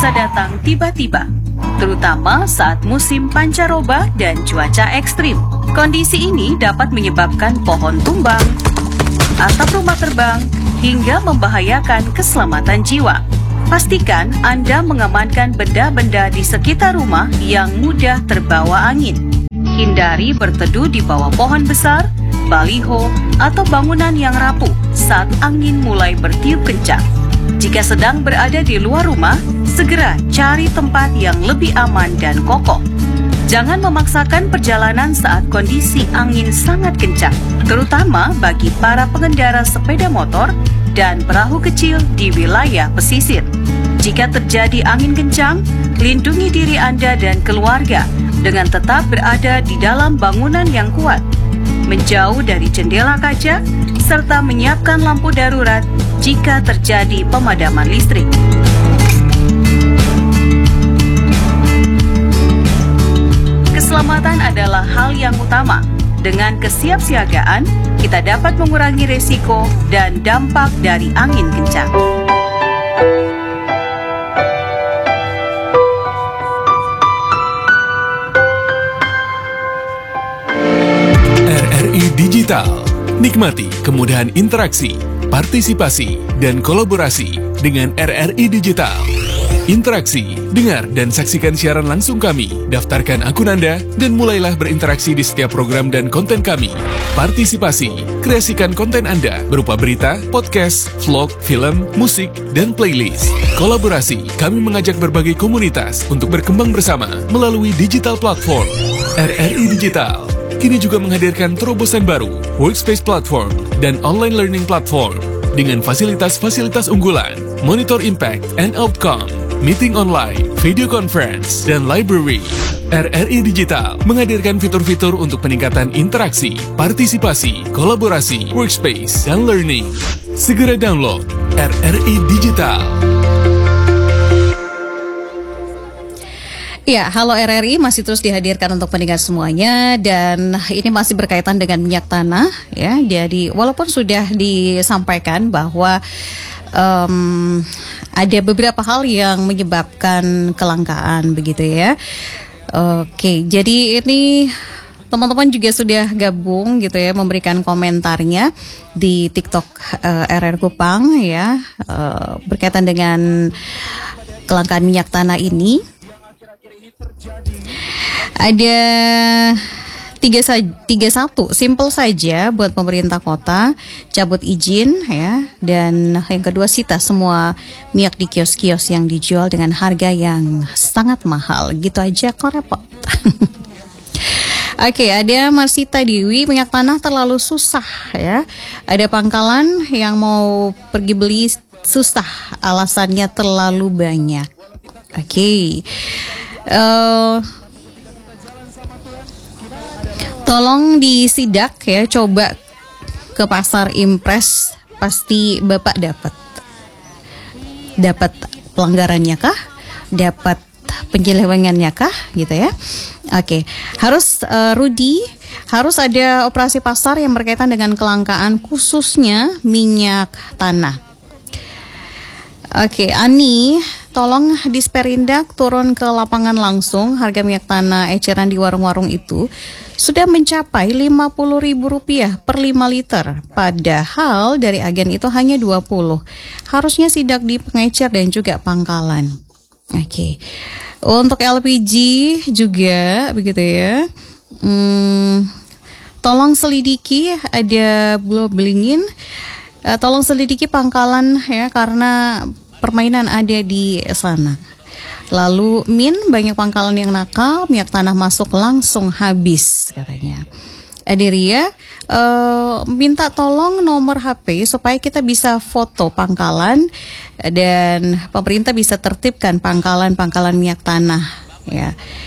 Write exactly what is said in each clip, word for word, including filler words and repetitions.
bisa datang tiba-tiba, terutama saat musim pancaroba dan cuaca ekstrim. Kondisi ini dapat menyebabkan pohon tumbang, atap rumah terbang, hingga membahayakan keselamatan jiwa. Pastikan Anda mengamankan benda-benda di sekitar rumah yang mudah terbawa angin. Hindari berteduh di bawah pohon besar, baliho, atau bangunan yang rapuh saat angin mulai bertiup kencang. Jika sedang berada di luar rumah, segera cari tempat yang lebih aman dan kokoh. Jangan memaksakan perjalanan saat kondisi angin sangat kencang, terutama bagi para pengendara sepeda motor dan perahu kecil di wilayah pesisir. Jika terjadi angin kencang, lindungi diri Anda dan keluarga dengan tetap berada di dalam bangunan yang kuat, menjauh dari jendela kaca, serta menyiapkan lampu darurat jika terjadi pemadaman listrik. Keselamatan adalah hal yang utama. Dengan kesiapsiagaan, kita dapat mengurangi risiko dan dampak dari angin kencang. R R I Digital. Nikmati kemudahan interaksi, partisipasi, dan kolaborasi dengan R R I Digital. Interaksi, dengar dan saksikan siaran langsung kami, daftarkan akun Anda, dan mulailah berinteraksi di setiap program dan konten kami. Partisipasi, kreasikan konten Anda berupa berita, podcast, vlog, film, musik, dan playlist. Kolaborasi, kami mengajak berbagai komunitas untuk berkembang bersama melalui digital platform. R R I Digital kini juga menghadirkan terobosan baru, workspace platform, dan online learning platform dengan fasilitas-fasilitas unggulan, monitor impact and outcome, meeting online, video conference, dan library. R R I Digital menghadirkan fitur-fitur untuk peningkatan interaksi, partisipasi, kolaborasi, workspace, dan learning. Segera download R R I Digital. Ya, halo R R I masih terus dihadirkan untuk pendengar semuanya, dan ini masih berkaitan dengan minyak tanah ya. Jadi walaupun sudah disampaikan bahwa um, ada beberapa hal yang menyebabkan kelangkaan begitu ya. Oke, jadi ini teman-teman juga sudah gabung gitu ya, memberikan komentarnya di TikTok uh, R R Kupang ya, uh, berkaitan dengan kelangkaan minyak tanah ini. Ada tiga tiga satu, simple saja buat pemerintah kota cabut izin ya, dan yang kedua sita semua minyak di kios-kios yang dijual dengan harga yang sangat mahal. Gitu aja kok repot. Oke, okay, ada Marsita Dewi, minyak tanah terlalu susah ya. Ada pangkalan yang mau pergi beli susah, alasannya terlalu banyak. Oke. Okay. Uh, tolong disidak ya, coba ke pasar Impres, pasti Bapak dapat dapat pelanggarannya kah, dapat penyelewengannya kah gitu ya. Oke, harus uh, Rudi, harus ada operasi pasar yang berkaitan dengan kelangkaan khususnya minyak tanah. Oke, Ani, tolong Disperindak turun ke lapangan langsung. Harga minyak tanah eceran di warung-warung itu sudah mencapai lima puluh ribu rupiah per lima liter. Padahal dari agen itu hanya dua puluh. Harusnya sidak di pengecer dan juga pangkalan. Oke. Untuk L P G juga begitu ya. Hmm, tolong selidiki, ada belingin. Uh, tolong selidiki pangkalan ya, karena permainan ada di sana. Lalu Min, banyak pangkalan yang nakal, minyak tanah masuk langsung habis katanya. Adiria, uh, minta tolong nomor H P supaya kita bisa foto pangkalan dan pemerintah bisa tertibkan pangkalan-pangkalan minyak tanah ya.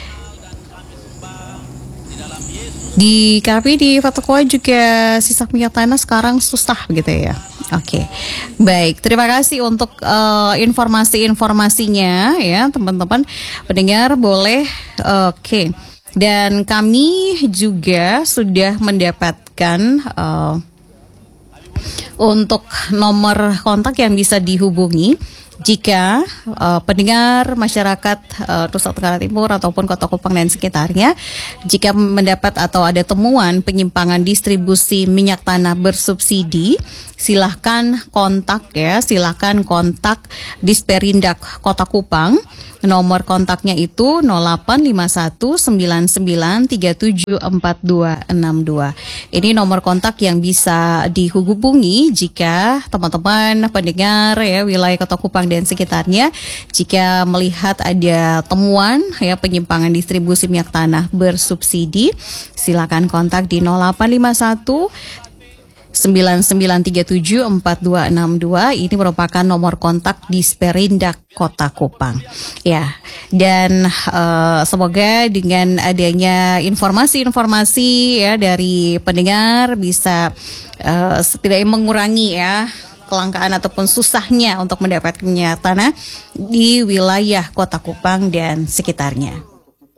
Di Kapi di Fatokwa juga sisa minyak tanah sekarang susah gitu ya. Oke, okay. Baik, terima kasih untuk uh, informasi-informasinya ya teman-teman pendengar, boleh. Oke, okay. Dan kami juga sudah mendapatkan uh, untuk nomor kontak yang bisa dihubungi jika uh, pendengar masyarakat uh, Nusa Tenggara Timur ataupun Kota Kupang dan sekitarnya, jika mendapat atau ada temuan penyimpangan distribusi minyak tanah bersubsidi, silahkan kontak ya, silahkan kontak Disperindak Kota Kupang. Nomor kontaknya itu nol delapan lima satu sembilan sembilan tiga tujuh empat dua enam dua. Ini nomor kontak yang bisa dihubungi jika teman-teman pendengar ya wilayah Kota Kupang dan sekitarnya, jika melihat ada temuan ya penyimpangan distribusi minyak tanah bersubsidi, silakan kontak di nol delapan lima satu sembilan sembilan tiga tujuh empat dua enam dua. Ini merupakan nomor kontak Disperindak Kota Kupang. Ya, dan uh, semoga dengan adanya informasi-informasi ya dari pendengar bisa uh, setidaknya mengurangi ya kelangkaan ataupun susahnya untuk mendapatkan minyak tanah di wilayah Kota Kupang dan sekitarnya.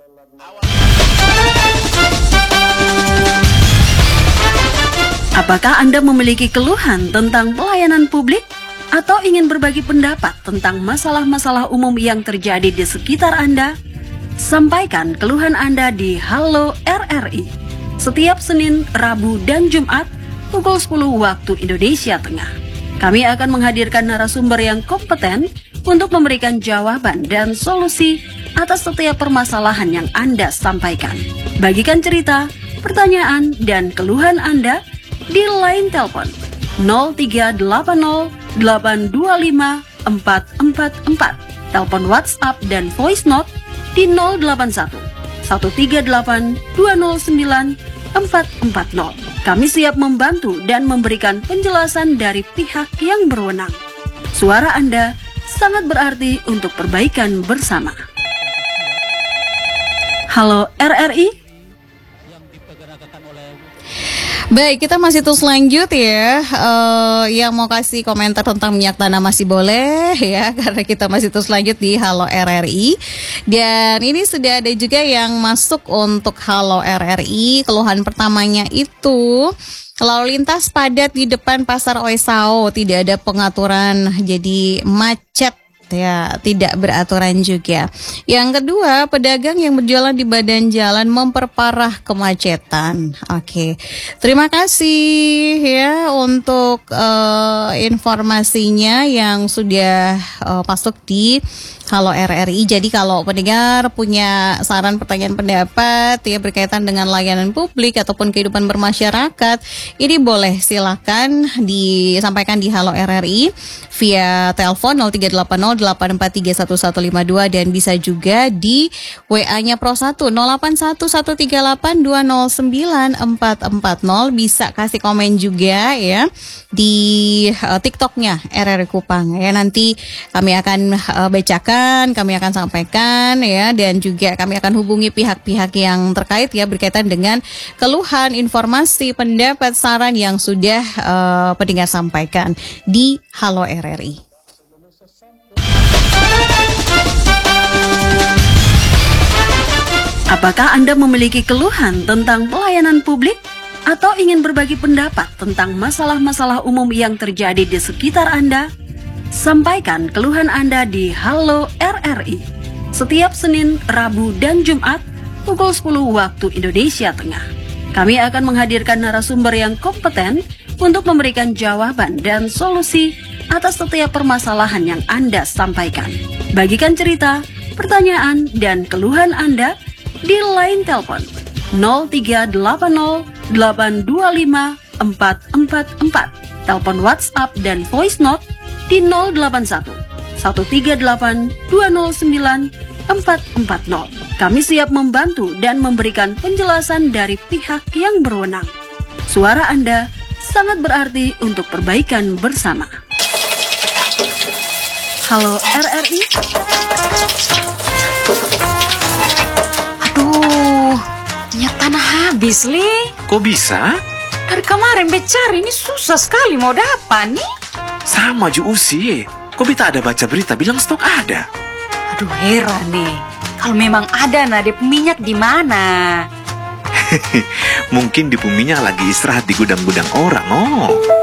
Apakah Anda memiliki keluhan tentang pelayanan publik atau ingin berbagi pendapat tentang masalah-masalah umum yang terjadi di sekitar Anda? Sampaikan keluhan Anda di Halo R R I setiap Senin, Rabu, dan Jumat pukul sepuluh waktu Indonesia Tengah. Kami akan menghadirkan narasumber yang kompeten untuk memberikan jawaban dan solusi atas setiap permasalahan yang Anda sampaikan. Bagikan cerita, pertanyaan, dan keluhan Anda di line telepon nol tiga delapan nol delapan dua lima empat empat empat, telepon WhatsApp dan voice note di nol delapan satu satu tiga delapan dua nol sembilan empat empat nol. Kami siap membantu dan memberikan penjelasan dari pihak yang berwenang. Suara Anda sangat berarti untuk perbaikan bersama. Halo R R I. Baik, kita masih terus lanjut ya. Uh, yang mau kasih komentar tentang minyak tanah masih boleh ya, karena kita masih terus lanjut di Halo R R I. Dan ini sudah ada juga yang masuk untuk Halo R R I. Keluhan pertamanya itu lalu lintas padat di depan Pasar Oesao, tidak ada pengaturan, jadi macet. Ya, tidak beraturan juga. Yang kedua, pedagang yang berjualan di badan jalan memperparah kemacetan. Oke, terima kasih ya untuk uh, informasinya yang sudah uh, masuk di Halo R R I. Jadi kalau pendengar punya saran, pertanyaan, pendapat ya berkaitan dengan layanan publik ataupun kehidupan bermasyarakat, ini boleh silakan disampaikan di Halo R R I via telepon nol tiga delapan nol delapan empat tiga satu satu lima dua dan bisa juga di W A-nya Pro satu nol delapan satu satu tiga delapan dua nol sembilan empat empat nol. Bisa kasih komen juga ya di uh, TikToknya R R I Kupang ya. Nanti kami akan uh, bacakan, kami akan sampaikan ya, dan juga kami akan hubungi pihak-pihak yang terkait ya berkaitan dengan keluhan, informasi, pendapat, saran yang sudah uh, pendengar sampaikan di Halo R R I. Apakah Anda memiliki keluhan tentang pelayanan publik atau ingin berbagi pendapat tentang masalah-masalah umum yang terjadi di sekitar Anda? Sampaikan keluhan Anda di Halo R R I setiap Senin, Rabu, dan Jumat pukul sepuluh waktu Indonesia Tengah. Kami akan menghadirkan narasumber yang kompeten untuk memberikan jawaban dan solusi atas setiap permasalahan yang Anda sampaikan. Bagikan cerita, pertanyaan, dan keluhan Anda di line telepon nol tiga delapan nol delapan dua lima empat empat empat, telepon WhatsApp dan voice note di nol delapan satu satu tiga delapan dua nol sembilan empat empat nol. Kami siap membantu dan memberikan penjelasan dari pihak yang berwenang. Suara Anda sangat berarti untuk perbaikan bersama. Halo R R I. Aduh, minyak tanah habis, Li. Kok bisa? Dari kemarin becari ini susah sekali mau dapat nih. Sama Ju Usi. Kok Bita ada baca berita bilang stok ada? Aduh, heran nih. Kalau memang ada, nah, dep minyak di mana? Mungkin di minyak lagi istirahat di gudang-gudang orang, oh.